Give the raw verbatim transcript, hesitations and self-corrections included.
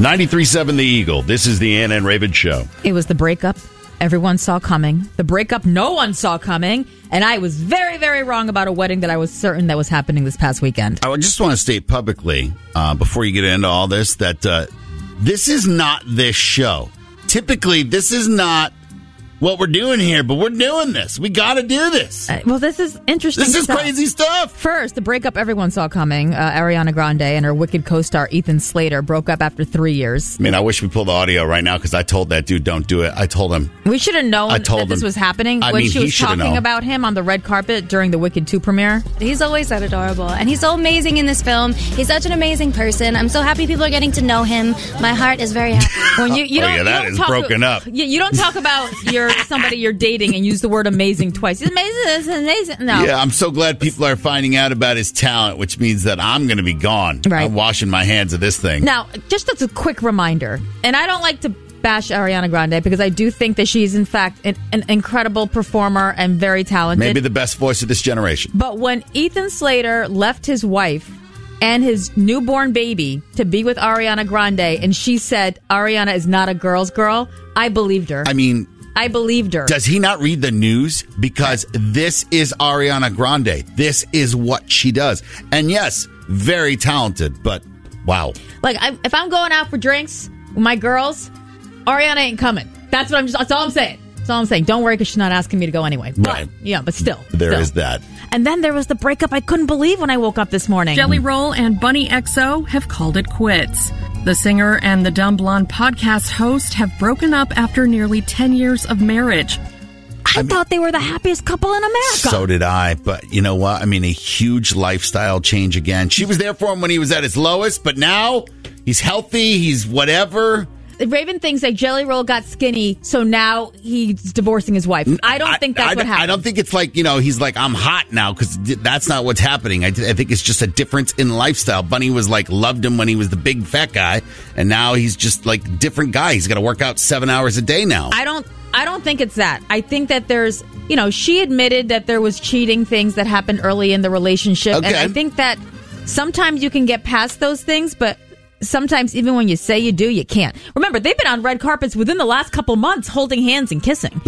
ninety-three point seven The Eagle. This is the Ann and Raven Show. It was the breakup everyone saw coming. The breakup no one saw coming. And I was very, very wrong about a wedding that I was certain that was happening this past weekend. I just want to state publicly, uh, before you get into all this, that uh, this is not this show. Typically, this is not what we're doing here, but we're doing this. We got to do this. Uh, well, this is interesting This is stuff. crazy stuff. First, the breakup everyone saw coming. Uh, Ariana Grande and her Wicked co-star Ethan Slater broke up after three years. I mean, I wish we pulled the audio right now because I told that dude, don't do it. I told him. We should have known I told that this him. was happening I when mean, she he was should have talking known. about him on the red carpet during the Wicked two premiere. He's always that adorable, and he's so amazing in this film. He's such an amazing person. I'm so happy people are getting to know him. My heart is very happy. When you, you Oh, don't, yeah, that you don't is talk broken to, up. You, you don't talk about your somebody you're dating and use the word amazing twice. It's amazing. It's amazing. No. Yeah, I'm so glad people are finding out about his talent, which means that I'm going to be gone. Right. I'm washing my hands of this thing. Now, just as a quick reminder, and I don't like to bash Ariana Grande because I do think that she's, in fact, an, an incredible performer and very talented. Maybe the best voice of this generation. But when Ethan Slater left his wife and his newborn baby to be with Ariana Grande, and she said Ariana is not a girl's girl, I believed her. I mean, I believed her. does he not read the news? Because this is Ariana Grande. This is what she does. And yes, very talented, but wow. Like, I, if I'm going out for drinks with my girls, Ariana ain't coming. That's what I'm just, that's all I'm saying. That's all I'm saying. Don't worry, because she's not asking me to go anyway. But, Right. Yeah, but still. There still. is that. And then there was the breakup I couldn't believe when I woke up this morning. Jelly Roll and Bunny X O have called it quits. The singer and the Dumb Blonde podcast host have broken up after nearly ten years of marriage. I, I mean, thought they were the happiest couple in America. So did I. But you know what? I mean, a huge lifestyle change again. She was there for him when he was at his lowest, but now he's healthy. He's whatever. Raven thinks that Jelly Roll got skinny, so now he's divorcing his wife. I don't I, think that's I, what happened. I don't think it's like, you know, he's like, I'm hot now, because that's not what's happening. I, I think it's just a difference in lifestyle. Bunny was like, loved him when he was the big fat guy, and now he's just like different guy. He's got to work out seven hours a day now. I don't I don't think it's that. I think that there's, you know, she admitted that there was cheating things that happened early in the relationship. Okay. And I think that sometimes you can get past those things, but sometimes even when you say you do, you can't. Remember, they've been on red carpets within the last couple months holding hands and kissing.